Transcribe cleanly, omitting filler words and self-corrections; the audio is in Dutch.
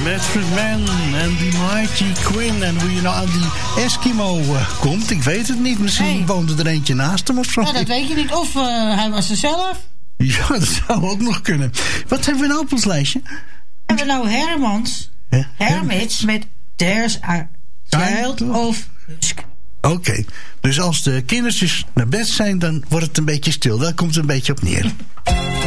Manfred Mann en die Mighty Quinn. En hoe je nou aan die Eskimo komt, ik weet het niet. Misschien woonde er eentje naast hem of zo. Ja, dat weet je niet. Of hij was er zelf. Ja, dat zou ook nog kunnen. Wat hebben we nou op ons lijstje? Hebben we nou Hermits met There's a Child of Husk. Oké, dus als de kindertjes naar bed zijn, dan wordt het een beetje stil. Daar komt het een beetje op neer.